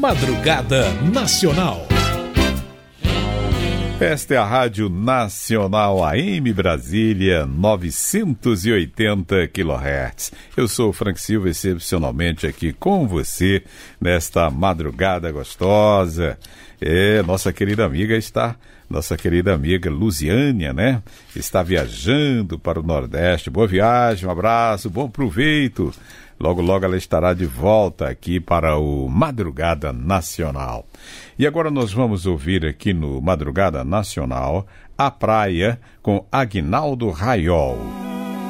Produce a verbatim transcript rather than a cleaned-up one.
Madrugada Nacional. Esta é a Rádio Nacional A M Brasília, novecentos e oitenta quilohertz. Eu sou o Frank Silva, excepcionalmente aqui com você nesta madrugada gostosa. É, nossa querida amiga está, nossa querida amiga Luziânia, né? Está viajando para o Nordeste. Boa viagem, um abraço, bom proveito. Logo, logo ela estará de volta aqui para o Madrugada Nacional. E agora nós vamos ouvir aqui no Madrugada Nacional A Praia com Aguinaldo Raiol.